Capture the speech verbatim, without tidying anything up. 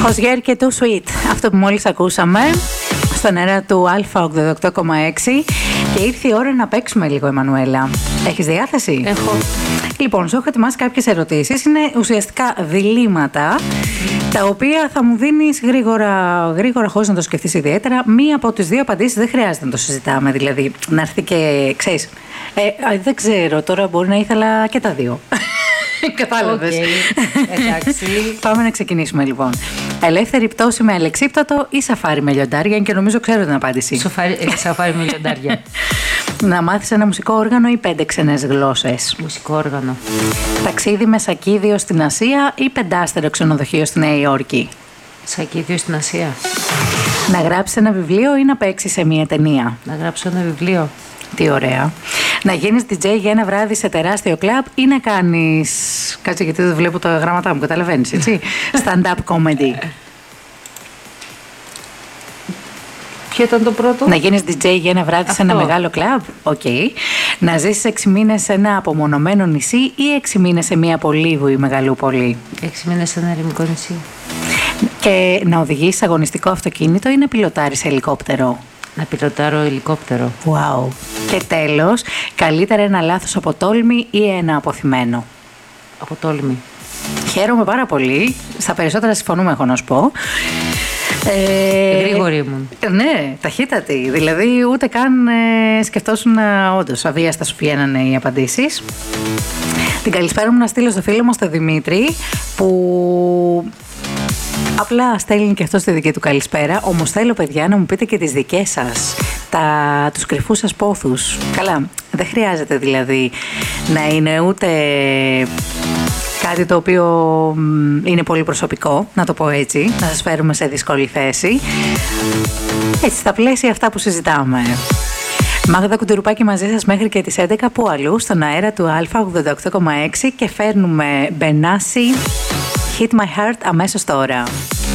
Χοζιέρ και Too Sweet, αυτό που μόλις ακούσαμε στον αέρα του Α ογδόντα οκτώ κόμμα έξι, και ήρθε η ώρα να παίξουμε λίγο, Εμμανουέλα. Έχεις διάθεση? Έχω. Λοιπόν, σου έχω ετοιμάσει κάποιες ερωτήσεις. Είναι ουσιαστικά διλήμματα, τα οποία θα μου δίνεις γρήγορα, γρήγορα χωρίς να το σκεφτείς ιδιαίτερα. Μία από τις δύο απαντήσεις δεν χρειάζεται να το συζητάμε, δηλαδή να έρθει και ξέρεις. Ε, δεν ξέρω, τώρα μπορεί να ήθελα και τα δύο. Κατάλαβες. Okay. Εντάξει. Πάμε να ξεκινήσουμε λοιπόν. Ελεύθερη πτώση με αλεξίπτωτο ή σαφάρι με λιοντάρια? Και νομίζω ξέρω την απάντηση. Σοφάρι, ε, σαφάρι με λιοντάρια. Να μάθεις ένα μουσικό όργανο ή πέντε ξενές γλώσσες? Μουσικό όργανο. Ταξίδι με σακίδιο στην Ασία ή πεντάστερο ξενοδοχείο στη Νέα Υόρκη? Σακίδιο στην Ασία. Να γράψεις ένα βιβλίο ή να παίξεις σε μια ταινία? Να γράψω ένα βιβλίο. Τι ωραία. Να γίνεις ντι τζέι για ένα βράδυ σε τεράστιο κλαμπ ή να κάνεις. Κάτσε, γιατί δεν βλέπω τα γράμματά μου, καταλαβαίνεις, έτσι. Stand-up comedy. Ποιο ήταν το πρώτο? Να γίνεις ντι τζέι για ένα βράδυ Αυτό. σε ένα μεγάλο κλαμπ. Οκ. Okay. Να ζήσεις έξι μήνες σε ένα απομονωμένο νησί ή έξι μήνες σε μια πολύβου ή μεγαλούπολη? Έξι μήνες σε ένα ερημικό νησί. Και να οδηγήσεις αγωνιστικό αυτοκίνητο ή να πιλοτάρεις ελικόπτερο? Να πιλοτάρω ελικόπτερο. Wow. Και τέλος, καλύτερα ένα λάθος από τόλμη ή ένα αποθυμένο? Από τόλμη. Χαίρομαι πάρα πολύ. Στα περισσότερα συμφωνούμε, έχω να σου πω. Ε, Γρήγορη ήμουν. Ναι, ταχύτατη. Δηλαδή ούτε καν ε, σκεφτόσουν όντως αβίαστα σου βγαίνανε οι απαντήσεις. Την καλησπέρα μου να στείλω στο φίλο μας τον Δημήτρη, που απλά στέλνει και αυτό στη δική του καλησπέρα. Όμως θέλω, παιδιά, να μου πείτε και τις δικές σας, τα, τους κρυφούς σας πόθους. Καλά, δεν χρειάζεται δηλαδή να είναι ούτε κάτι το οποίο είναι πολύ προσωπικό, να το πω έτσι, να σας φέρουμε σε δύσκολη θέση. Έτσι, στα πλαίσια αυτά που συζητάμε. Μάγδα Κουντουρουπάκη μαζί σας μέχρι και τις έντεκα, που αλλού στον αέρα του Α ογδόντα οκτώ κόμμα έξι, και φέρνουμε Μπενάση Hit My Heart αμέσως τώρα.